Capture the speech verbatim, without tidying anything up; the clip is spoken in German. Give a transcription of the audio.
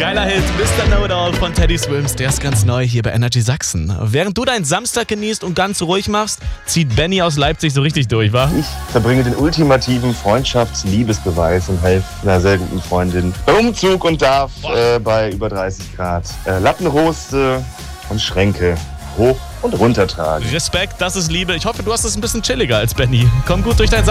Geiler Hit, Mister Know-It-All von Teddy Swims, der ist ganz neu hier bei Energy Sachsen. Während du deinen Samstag genießt und ganz ruhig machst, zieht Benny aus Leipzig so richtig durch, wa? Ich verbringe den ultimativen Freundschafts-Liebesbeweis und helfe einer sehr guten Freundin beim Umzug und darf äh, bei über dreißig Grad äh, Lattenroste und Schränke hoch und runter tragen. Respekt, das ist Liebe. Ich hoffe, du hast es ein bisschen chilliger als Benny. Komm gut durch dein Samstag.